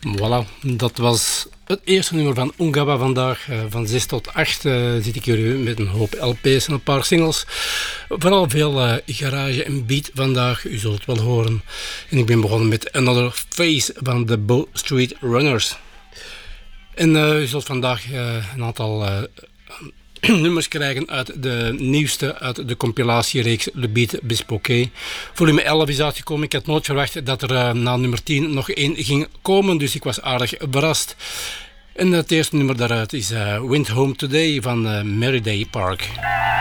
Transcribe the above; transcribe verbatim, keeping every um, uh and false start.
Voilà, dat was het eerste nummer van Ungaba vandaag. Uh, van zes tot acht uh, zit ik hier met een hoop L P's en een paar singles. Vooral veel uh, garage en beat vandaag, u zult het wel horen. En ik ben begonnen met Another Face van de Bow Street Runners. En uh, u zult vandaag uh, een aantal uh, nummers krijgen uit de nieuwste, uit de compilatiereeks Le Beat Bespoke. Volume elf is uitgekomen. Ik had nooit verwacht dat er uh, na nummer tien nog één ging komen, dus ik was aardig verrast. En het eerste nummer daaruit is uh, Went Home Today van uh, Mary Day Park.